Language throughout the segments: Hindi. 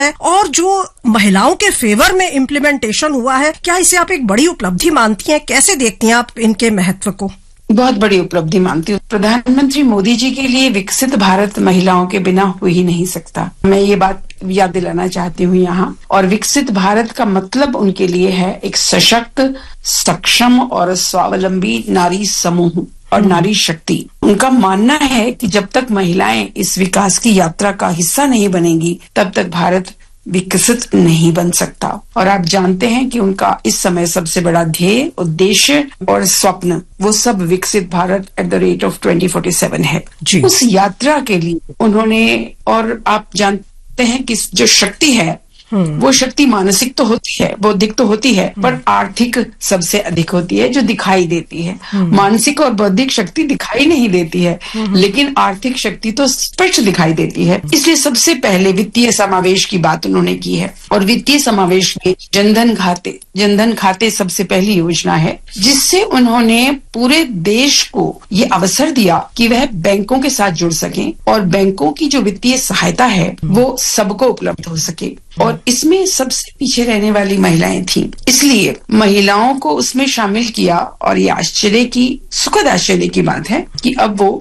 और जो महिलाओं के फेवर में इम्प्लीमेंटेशन हुआ है, क्या इसे आप एक बड़ी उपलब्धि मानती हैं? कैसे देखती हैं आप इनके महत्व को? बहुत बड़ी उपलब्धि मानती हूँ। प्रधानमंत्री मोदी जी के लिए विकसित भारत महिलाओं के बिना हो ही नहीं सकता। मैं ये बात याद दिलाना चाहती हूँ यहाँ। और विकसित भारत का मतलब उनके लिए है एक सशक्त, सक्षम और स्वावलंबी नारी समूह और नारी शक्ति। उनका मानना है कि जब तक महिलाएं इस विकास की यात्रा का हिस्सा नहीं बनेंगी, तब तक भारत विकसित नहीं बन सकता। और आप जानते हैं कि उनका इस समय सबसे बड़ा ध्येय, उद्देश्य और स्वप्न वो सब विकसित भारत @ 2047 है। उस यात्रा के लिए उन्होंने, और आप जानते हैं कि जो शक्ति है वो शक्ति मानसिक तो होती है, बौद्धिक तो होती है, पर आर्थिक सबसे अधिक होती है, जो दिखाई देती है। मानसिक और बौद्धिक शक्ति दिखाई नहीं देती है, लेकिन आर्थिक शक्ति तो स्पष्ट दिखाई देती है। इसलिए सबसे पहले वित्तीय समावेश की बात उन्होंने की है। और वित्तीय समावेश में जनधन खाते सबसे पहली योजना है, जिससे उन्होंने पूरे देश को ये अवसर दिया कि वह बैंकों के साथ जुड़ सकें और बैंकों की जो वित्तीय सहायता है वो सबको उपलब्ध हो सके। और इसमें सबसे पीछे रहने वाली महिलाएं थीं, इसलिए महिलाओं को उसमें शामिल किया। और ये सुखद आश्चर्य की बात है कि अब वो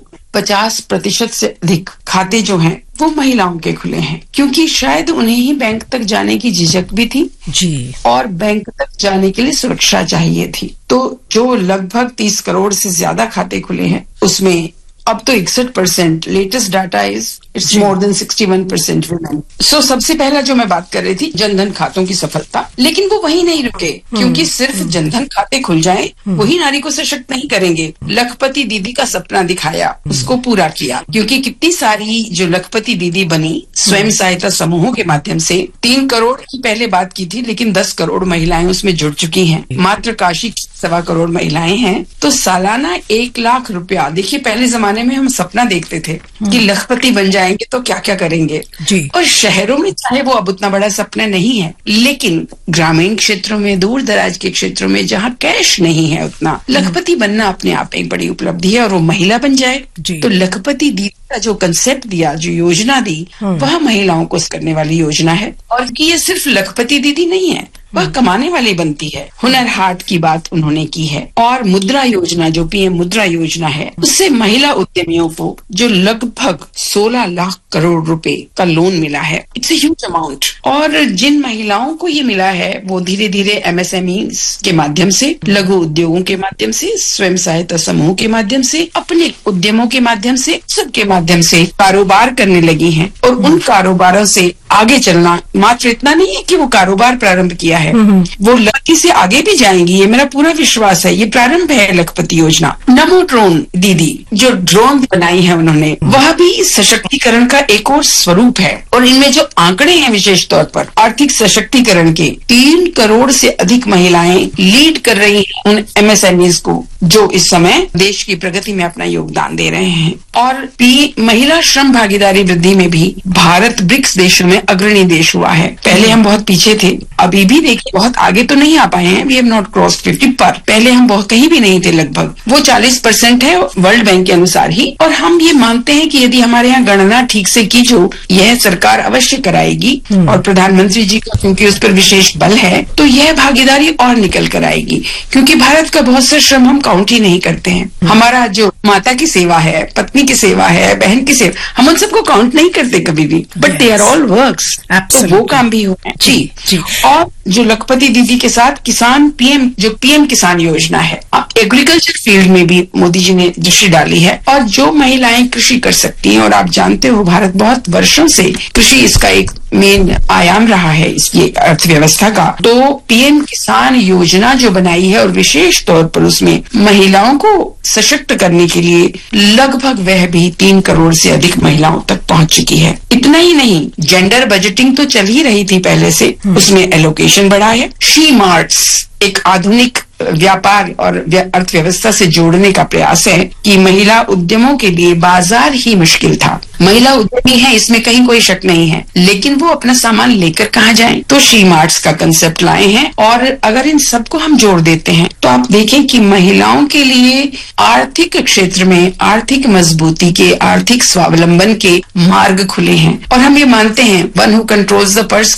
50% से अधिक खाते जो हैं वो महिलाओं के खुले हैं, क्योंकि शायद उन्हें ही बैंक तक जाने की झिझक भी थी जी, और बैंक तक जाने के लिए सुरक्षा चाहिए थी। तो जो लगभग 30 करोड़ से ज्यादा खाते खुले हैं, उसमें अब तो 61%, latest data it's more than 61% women. सो सबसे पहला जो मैं बात कर रही थी, जनधन खातों की सफलता। लेकिन वो वहीं नहीं रुके, क्योंकि सिर्फ जनधन खाते खुल जाएं वही नारी को सशक्त नहीं करेंगे। लखपति दीदी का सपना दिखाया, उसको पूरा किया, क्योंकि कितनी सारी जो लखपति दीदी बनी स्वयं सहायता समूहों के माध्यम से। 3 करोड़ की पहले बात की थी, लेकिन 10 करोड़ महिलाएं उसमें जुड़ चुकी हैं। मात्र काशी 1.25 करोड़ महिलाएं हैं। तो सालाना 1 लाख रुपया। देखिए, पहले जमाने में हम सपना देखते थे कि लखपति बन जाएंगे तो क्या क्या करेंगे जी। और शहरों में चाहे वो अब उतना बड़ा सपना नहीं है, लेकिन ग्रामीण क्षेत्रों में, दूर दराज के क्षेत्रों में जहाँ कैश नहीं है उतना, लखपति बनना अपने आप एक बड़ी उपलब्धि है। और वो महिला बन जाए तो लखपति दीदी का जो कंसेप्ट दिया, जो योजना दी, वह महिलाओं को करने वाली योजना है। और कि ये सिर्फ लखपति दीदी नहीं है, वह कमाने वाली बनती है। हुनर हाट की बात उन्होंने की है। और मुद्रा योजना, जो PM मुद्रा योजना है, उससे महिला उद्यमियों को जो लगभग 16 लाख करोड़ रुपए का लोन मिला है। It's a huge amount. और जिन महिलाओं को ये मिला है वो धीरे धीरे MSME के माध्यम से, लघु उद्योगों के माध्यम से, स्वयं सहायता समूह के माध्यम से, अपने उद्यमों के माध्यम से, सबके माध्यम से कारोबार करने लगी हैं। और उन कारोबारों से आगे चलना मात्र इतना नहीं है कि वो कारोबार प्रारंभ किया है, वो लड़की से आगे भी जाएंगी, ये मेरा पूरा विश्वास है। ये प्रारंभ है लखपति योजना। नमो ड्रोन दीदी, जो ड्रोन बनाई है उन्होंने, वह भी सशक्तिकरण का एक और स्वरूप है। और इनमें जो आंकड़े हैं विशेष तौर पर आर्थिक सशक्तिकरण के, 3 करोड़ से अधिक महिलाएं लीड कर रही हैं उन MSMEs को, जो इस समय देश की प्रगति में अपना योगदान दे रहे हैं। और महिला श्रम भागीदारी वृद्धि में भी भारत ब्रिक्स देशों में अग्रणी देश हुआ है। पहले हम बहुत पीछे थे, अभी भी देखिए बहुत आगे तो नहीं आ पाए हैं, वी हैव नॉट क्रॉस्ड 50, पर पहले हम बहुत कहीं भी नहीं थे। लगभग वो 40% है वर्ल्ड बैंक के अनुसार ही। और हम ये मानते हैं कि यदि हमारे यहाँ गणना ठीक से की, जो यह सरकार अवश्य कराएगी, और प्रधानमंत्री जी का क्योंकि उस पर विशेष बल है, तो यह भागीदारी और निकल कर आएगी। क्योंकि भारत का बहुत सा श्रम हम काउंट ही नहीं करते हैं। हमारा जो माता की सेवा है, पत्नी की सेवा है, बहन की सेवा, हम उन सबको काउंट नहीं करते कभी भी, but they are all works. तो वो काम भी हो जी। और जो लखपति दीदी के साथ किसान PM किसान योजना है, एग्रीकल्चर फील्ड में भी मोदी जी ने दृष्टि डाली है। और जो महिलाएं कृषि कर सकती हैं, और आप जानते हो भारत बहुत वर्षों से कृषि इसका एक मेन आयाम रहा है इसकी अर्थव्यवस्था का, तो PM किसान योजना जो बनाई है, और विशेष तौर पर उसमें महिलाओं को सशक्त करने के लिए लगभग वह भी 3 करोड़ से अधिक महिलाओं तक पहुंच चुकी है। इतना ही नहीं, जेंडर बजटिंग तो चल ही रही थी पहले से, उसमें एलोकेशन बढ़ा है। शी मार्ट्स एक आधुनिक व्यापार और अर्थव्यवस्था से जोड़ने का प्रयास है कि महिला उद्यमों के लिए बाजार ही मुश्किल था। महिला उद्यमी है, इसमें कहीं कोई शक नहीं है, लेकिन वो अपना सामान लेकर कहाँ जाएं? तो शी मार्ट्स का कंसेप्ट लाए हैं और अगर इन सबको हम जोड़ देते हैं तो आप देखें कि महिलाओं के लिए आर्थिक क्षेत्र में आर्थिक मजबूती के, आर्थिक स्वावलंबन के मार्ग खुले हैं। और हम ये मानते हैं one who controls the purse